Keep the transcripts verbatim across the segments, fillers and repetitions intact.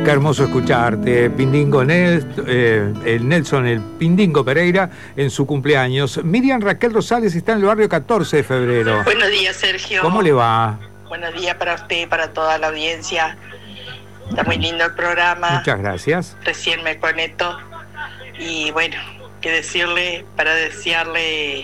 Qué hermoso escucharte, Pindingo Nel, eh, el Nelson, el Pindingo Pereira, en su cumpleaños. Miriam Raquel Rosales está en el barrio catorce de febrero. Buenos días, Sergio. ¿Cómo le va? Buenos días para usted y para toda la audiencia. Está muy lindo el programa. Muchas gracias. Recién me conecto. Y bueno, qué decirle para desearle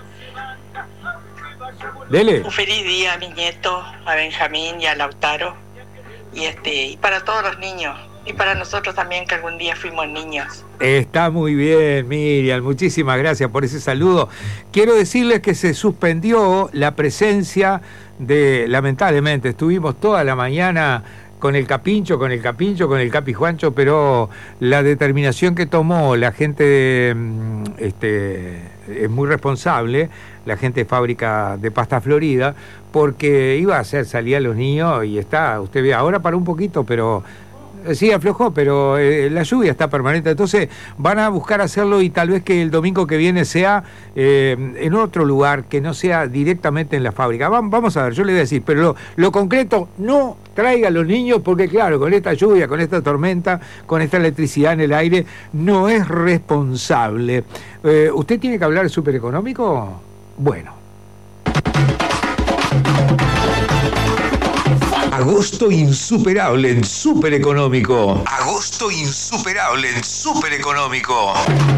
Dele. un feliz día a mi nieto, a Benjamín y a Lautaro. Y este y para todos los niños. Y para nosotros también, que algún día fuimos niños. Está muy bien, Miriam. Muchísimas gracias por ese saludo. Quiero decirles que se suspendió la presencia de, lamentablemente, estuvimos toda la mañana con el Capincho, con el Capincho, con el Capi Juancho, pero la determinación que tomó la gente este, es muy responsable, la gente de fábrica de Pasta Florida, porque iba a hacer salir a los niños y está, usted ve, ahora paró un poquito, pero sí aflojó, pero eh, la lluvia está permanente, entonces van a buscar hacerlo y tal vez que el domingo que viene sea eh, en otro lugar, que no sea directamente en la fábrica. Vamos a ver, yo le voy a decir, pero lo, lo concreto, no traiga a los niños, porque claro, con esta lluvia, con esta tormenta, con esta electricidad en el aire, no es responsable. Eh, ¿Usted tiene que hablar súper económico? Bueno. Agosto insuperable en Súper Económico. Agosto insuperable en Súper Económico.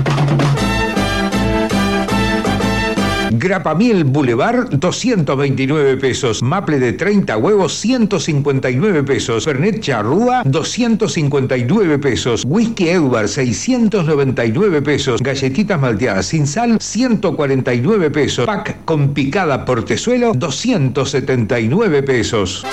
Grapamiel Boulevard, doscientos veintinueve pesos. Maple de treinta huevos, ciento cincuenta y nueve pesos. Fernet Charrúa, doscientos cincuenta y nueve pesos. Whisky Edward, seiscientos noventa y nueve pesos. Galletitas malteadas sin sal, ciento cuarenta y nueve pesos. Pack con picada portezuelo, doscientos setenta y nueve pesos.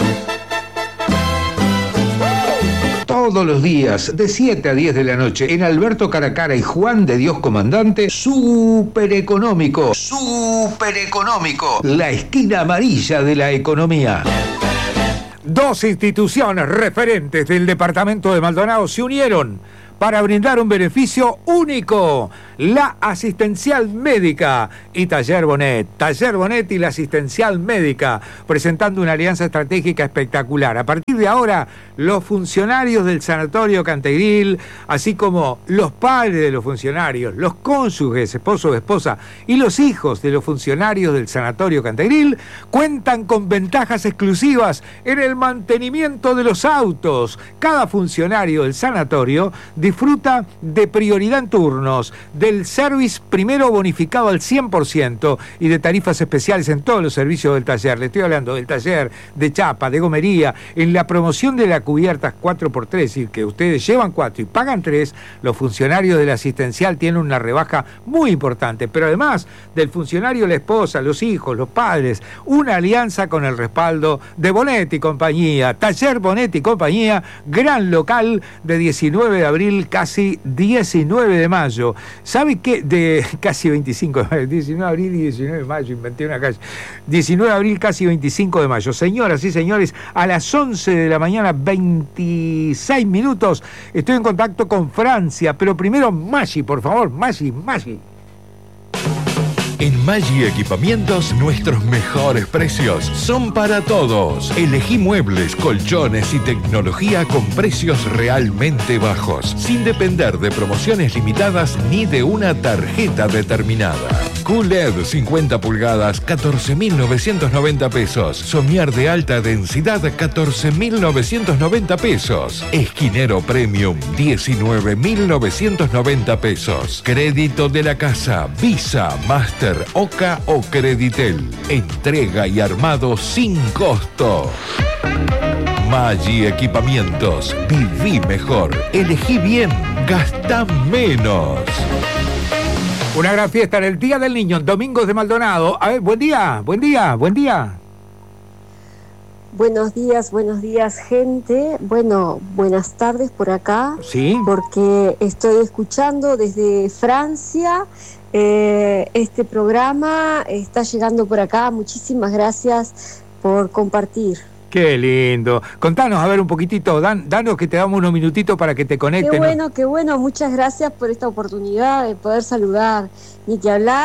Todos los días, de siete a diez de la noche, en Alberto Caracara y Juan de Dios Comandante, Súper Económico, Súper Económico, la esquina amarilla de la economía. Dos instituciones referentes del departamento de Maldonado se unieron para brindar un beneficio único: la asistencial médica y Taller Bonet. Taller Bonet y la asistencial médica, presentando una alianza estratégica espectacular. A partir de ahora, los funcionarios del Sanatorio Cantegril, así como los padres de los funcionarios, los cónyuges, esposo o esposa, y los hijos de los funcionarios del Sanatorio Cantegril, cuentan con ventajas exclusivas en el mantenimiento de los autos. Cada funcionario del sanatorio disfruta de prioridad en turnos, del service primero bonificado al cien por ciento y de tarifas especiales en todos los servicios del taller. Le estoy hablando del taller de chapa, de gomería, en la promoción de la cubierta cuatro por tres, es decir, que ustedes llevan cuatro y pagan tres, los funcionarios de la asistencial tienen una rebaja muy importante, pero además del funcionario, la esposa, los hijos, los padres, una alianza con el respaldo de Bonet y compañía. Taller Bonet y compañía, gran local, de diecinueve de abril, casi diecinueve de mayo. ¿Sabe qué? De casi veinticinco de mayo, diecinueve de abril y diecinueve de mayo, inventé una calle. diecinueve de abril, casi veinticinco de mayo. Señoras y señores, a las once de la mañana, veintiséis minutos, estoy en contacto con Francia, pero primero Maggi, por favor, Maggi, Maggi. En Maggi Equipamientos, nuestros mejores precios son para todos. Elegí muebles, colchones y tecnología con precios realmente bajos, sin depender de promociones limitadas ni de una tarjeta determinada. Q L E D cincuenta pulgadas, catorce mil novecientos noventa pesos. Somier de alta densidad, catorce mil novecientos noventa pesos. Esquinero Premium, diecinueve mil novecientos noventa pesos. Crédito de la casa, Visa, Master, Oca o Creditel. Entrega y armado sin costo. Maggi Equipamientos. Viví mejor. Elegí bien. Gastá menos. Una gran fiesta en el Día del Niño, en Domingos de Maldonado. A ver, buen día, buen día, buen día. Buenos días, buenos días, gente. Bueno, buenas tardes por acá. Sí. Porque estoy escuchando desde Francia. Eh, este programa está llegando por acá. Muchísimas gracias por compartir. Qué lindo. Contanos, a ver, un poquitito, Dan, danos que te damos unos minutitos para que te conectes. Qué bueno, ¿no? Qué bueno. Muchas gracias por esta oportunidad de poder saludar. Ni que hablar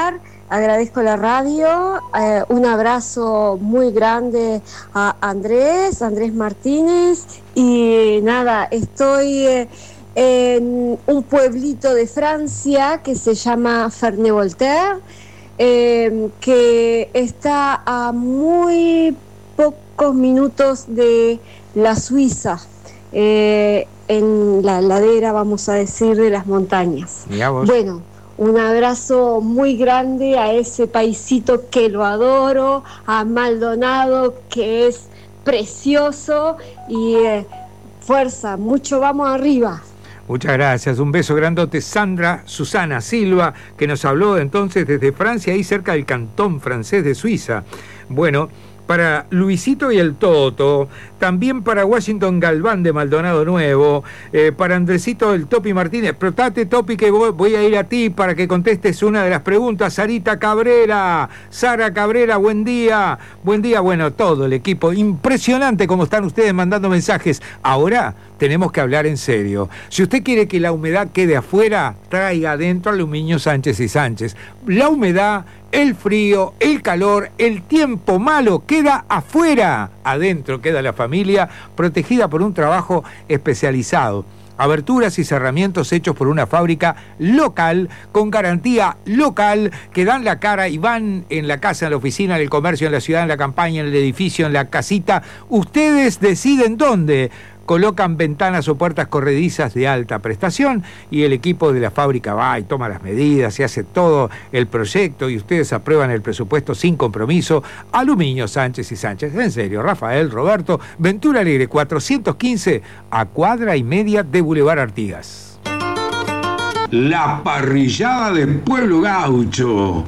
agradezco la radio, eh, un abrazo muy grande a Andrés, Andrés Martínez, y nada, estoy eh, en un pueblito de Francia que se llama Ferney-Voltaire, eh, que está a muy pocos minutos de la Suiza, eh, en la ladera, vamos a decir, de las montañas. Bueno, un abrazo muy grande a ese paisito que lo adoro, a Maldonado, que es precioso, y eh, fuerza, mucho vamos arriba. Muchas gracias, un beso grandote. Sandra Susana Silva, que nos habló entonces desde Francia, ahí cerca del cantón francés de Suiza. Bueno, para Luisito y el Toto, también para Washington Galván de Maldonado Nuevo, eh, para Andresito el Topi Martínez. Protate, Topi, que voy, voy a ir a ti para que contestes una de las preguntas. Sarita Cabrera, Sara Cabrera, buen día. Buen día, bueno, todo el equipo. Impresionante cómo están ustedes mandando mensajes. Ahora tenemos que hablar en serio. Si usted quiere que la humedad quede afuera, traiga adentro Aluminio Sánchez y Sánchez. La humedad, el frío, el calor, el tiempo malo queda afuera. Adentro queda la familia protegida por un trabajo especializado. Aberturas y cerramientos hechos por una fábrica local, con garantía local, que dan la cara y van en la casa, en la oficina, en el comercio, en la ciudad, en la campaña, en el edificio, en la casita. Ustedes deciden dónde. Colocan ventanas o puertas corredizas de alta prestación y el equipo de la fábrica va y toma las medidas y hace todo el proyecto y ustedes aprueban el presupuesto sin compromiso. Aluminio Sánchez y Sánchez. En serio, Rafael, Roberto, Ventura Alegre cuatrocientos quince, a cuadra y media de Boulevard Artigas. La parrillada de Pueblo Gaucho.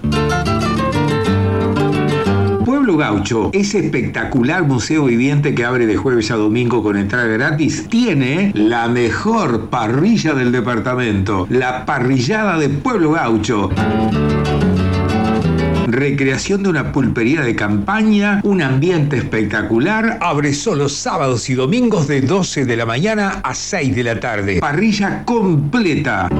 Pueblo Gaucho, ese espectacular museo viviente que abre de jueves a domingo con entrada gratis, tiene la mejor parrilla del departamento, la parrillada de Pueblo Gaucho. Recreación de una pulpería de campaña, un ambiente espectacular. Abre solo sábados y domingos de doce de la mañana a seis de la tarde. Parrilla completa.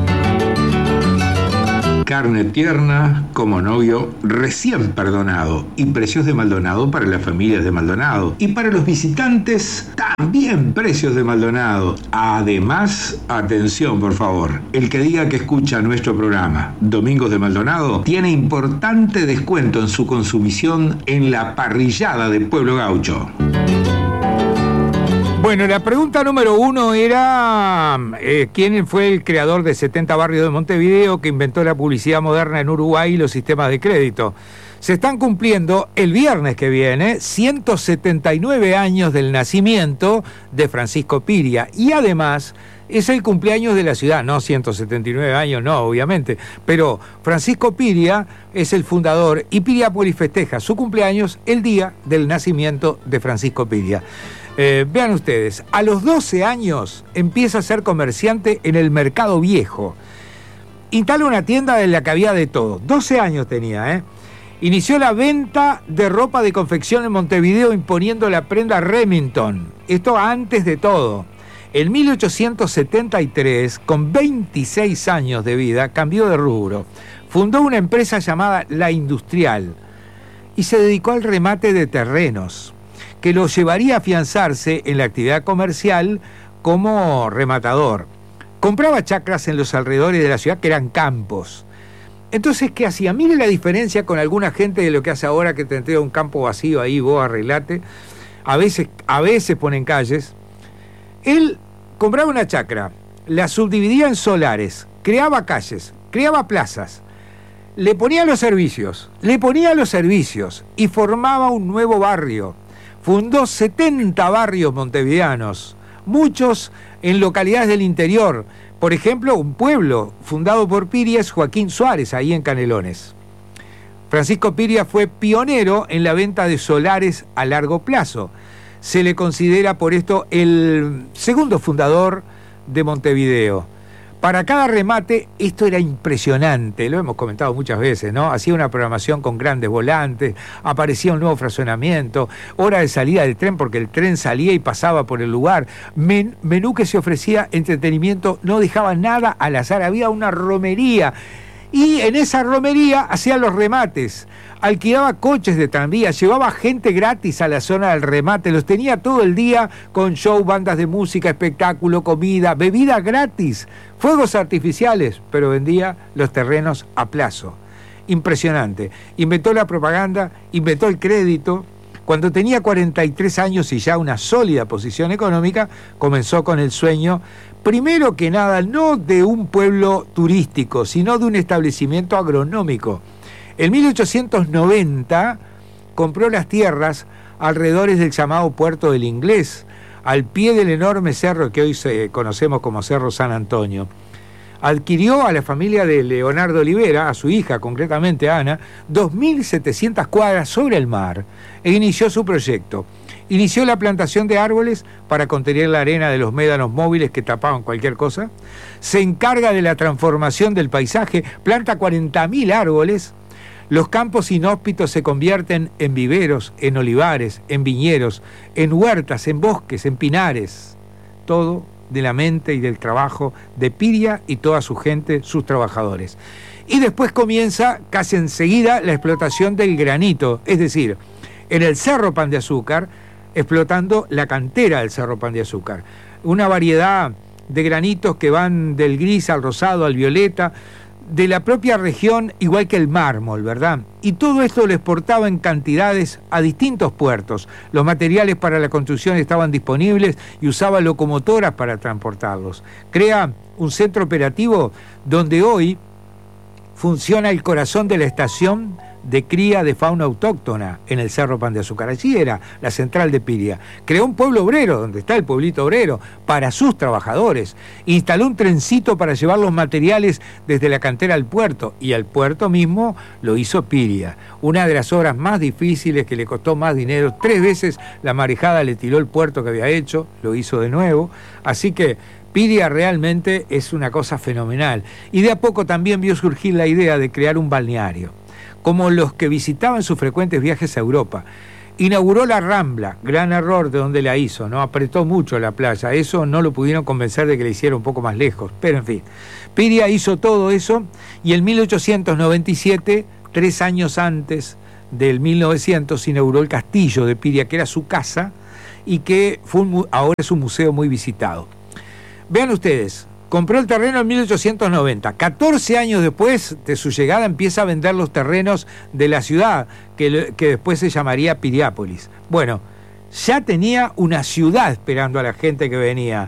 Carne tierna, como novio recién perdonado. Y precios de Maldonado para las familias de Maldonado. Y para los visitantes, también precios de Maldonado. Además, atención por favor, el que diga que escucha nuestro programa Domingos de Maldonado tiene importante descuento en su consumición en la parrillada de Pueblo Gaucho. Bueno, la pregunta número uno era eh, ¿quién fue el creador de setenta barrios de Montevideo que inventó la publicidad moderna en Uruguay y los sistemas de crédito? Se están cumpliendo el viernes que viene ciento setenta y nueve años del nacimiento de Francisco Piria y además es el cumpleaños de la ciudad, no ciento setenta y nueve años, no, obviamente, pero Francisco Piria es el fundador y Piriápolis festeja su cumpleaños el día del nacimiento de Francisco Piria. Eh, vean ustedes, a los doce años empieza a ser comerciante en el Mercado Viejo. Instala una tienda en la que había de todo. doce años tenía, ¿eh? Inició la venta de ropa de confección en Montevideo imponiendo la prenda Remington. Esto antes de todo. En mil ochocientos setenta y tres, con veintiséis años de vida, cambió de rubro. Fundó una empresa llamada La Industrial y se dedicó al remate de terrenos, que lo llevaría a afianzarse en la actividad comercial como rematador. Compraba chacras en los alrededores de la ciudad que eran campos. Entonces, ¿qué hacía? Mire la diferencia con alguna gente de lo que hace ahora, que te entrega un campo vacío ahí, vos arreglate. A veces, a veces ponen calles. Él compraba una chacra, la subdividía en solares, creaba calles, creaba plazas, le ponía los servicios, le ponía los servicios y formaba un nuevo barrio. Fundó setenta barrios montevideanos, muchos en localidades del interior. Por ejemplo, un pueblo fundado por Piria es Joaquín Suárez, ahí en Canelones. Francisco Piria fue pionero en la venta de solares a largo plazo. Se le considera por esto el segundo fundador de Montevideo. Para cada remate, esto era impresionante, lo hemos comentado muchas veces, ¿no? Hacía una programación con grandes volantes, aparecía un nuevo fraccionamiento, hora de salida del tren porque el tren salía y pasaba por el lugar, Men- menú que se ofrecía, entretenimiento, no dejaba nada al azar, había una romería. Y en esa romería hacía los remates, alquilaba coches de tranvía, llevaba gente gratis a la zona del remate, los tenía todo el día con show, bandas de música, espectáculo, comida, bebida gratis, fuegos artificiales, pero vendía los terrenos a plazo. Impresionante. Inventó la propaganda, inventó el crédito. Cuando tenía cuarenta y tres años y ya una sólida posición económica, comenzó con el sueño, primero que nada, no de un pueblo turístico, sino de un establecimiento agronómico. En mil ochocientos noventa compró las tierras alrededor del llamado Puerto del Inglés, al pie del enorme cerro que hoy se, conocemos como Cerro San Antonio. Adquirió a la familia de Leonardo Olivera, a su hija concretamente Ana, dos mil setecientas cuadras sobre el mar e inició su proyecto. Inició la plantación de árboles para contener la arena de los médanos móviles que tapaban cualquier cosa. Se encarga de la transformación del paisaje, planta cuarenta mil árboles. Los campos inhóspitos se convierten en viveros, en olivares, en viñeros, en huertas, en bosques, en pinares. Todo de la mente y del trabajo de Piria y toda su gente, sus trabajadores. Y después comienza casi enseguida la explotación del granito, es decir, en el Cerro Pan de Azúcar, explotando la cantera del Cerro Pan de Azúcar. Una variedad de granitos que van del gris al rosado, al violeta, de la propia región, igual que el mármol, ¿verdad? Y todo esto lo exportaba en cantidades a distintos puertos. Los materiales para la construcción estaban disponibles y usaba locomotoras para transportarlos. Crea un centro operativo donde hoy funciona el corazón de la estación de cría de fauna autóctona en el Cerro Pan de Azúcar. Allí era la central de Piria. Creó un pueblo obrero, donde está el pueblito obrero, para sus trabajadores. Instaló un trencito para llevar los materiales desde la cantera al puerto, y al puerto mismo lo hizo Piria. Una de las obras más difíciles, que le costó más dinero. Tres veces la marejada le tiró el puerto que había hecho, lo hizo de nuevo. Así que Piria realmente es una cosa fenomenal. Y de a poco también vio surgir la idea de crear un balneario, como los que visitaban sus frecuentes viajes a Europa. Inauguró la Rambla, gran error de donde la hizo, ¿no? Apretó mucho la playa, eso no lo pudieron convencer de que la hiciera un poco más lejos, pero en fin. Piria hizo todo eso y en mil ochocientos noventa y siete, tres años antes del mil novecientos, inauguró el castillo de Piria, que era su casa y que fue un, ahora es un museo muy visitado. Vean ustedes, compró el terreno en mil ochocientos noventa. catorce años después de su llegada empieza a vender los terrenos de la ciudad, que, que después se llamaría Piriápolis. Bueno, ya tenía una ciudad esperando a la gente que venía.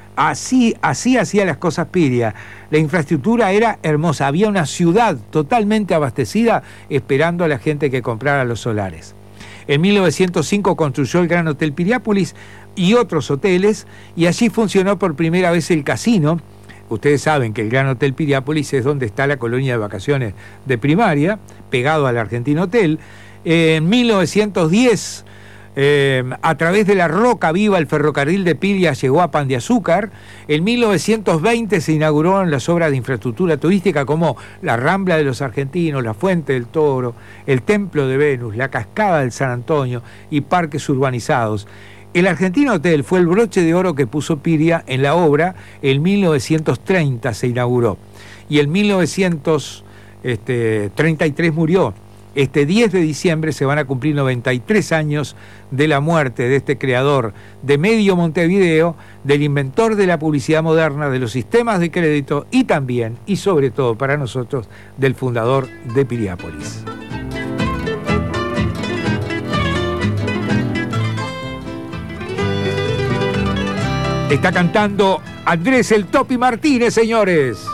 Así, así hacía las cosas Piria. La infraestructura era hermosa. Había una ciudad totalmente abastecida esperando a la gente que comprara los solares. En mil novecientos cinco construyó el Gran Hotel Piriápolis y otros hoteles, y allí funcionó por primera vez el casino. Ustedes saben que el Gran Hotel Piriápolis es donde está la colonia de vacaciones de Primaria, pegado al Argentina Hotel. Eh, en mil novecientos diez, eh, a través de la Roca Viva, el ferrocarril de Piria llegó a Pan de Azúcar. En mil novecientos veinte se inauguraron las obras de infraestructura turística como la Rambla de los Argentinos, la Fuente del Toro, el Templo de Venus, la Cascada del San Antonio y parques urbanizados. El Argentina Hotel fue el broche de oro que puso Piria en la obra. En mil novecientos treinta se inauguró y en mil novecientos treinta y tres murió. Este diez de diciembre se van a cumplir noventa y tres años de la muerte de este creador de medio Montevideo, del inventor de la publicidad moderna, de los sistemas de crédito y también, y sobre todo para nosotros, del fundador de Piriápolis. Está cantando Andrés el Topi Martínez, señores.